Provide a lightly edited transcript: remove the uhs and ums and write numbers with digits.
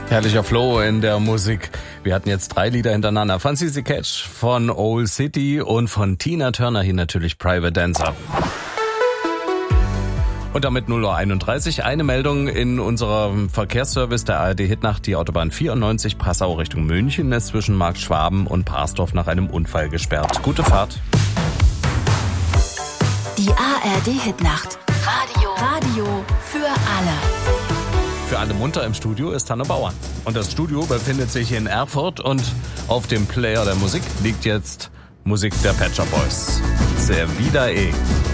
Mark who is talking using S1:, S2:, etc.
S1: Herrlicher Flow in der Musik. Wir hatten jetzt 3 Lieder hintereinander. Von CC Catch, von Old City und von Tina Turner hier natürlich Private Dancer. Und damit 0:31 Uhr eine Meldung in unserem Verkehrsservice der ARD Hitnacht. Die Autobahn 94 Passau Richtung München ist zwischen Markt Schwaben und Parsdorf nach einem Unfall gesperrt. Gute Fahrt.
S2: Die ARD Hitnacht. Radio für alle.
S1: Für alle munter im Studio ist Hanne Bauer. Und das Studio befindet sich in Erfurt und auf dem Player der Musik liegt jetzt Musik der Pet Shop Boys. Sehr wieder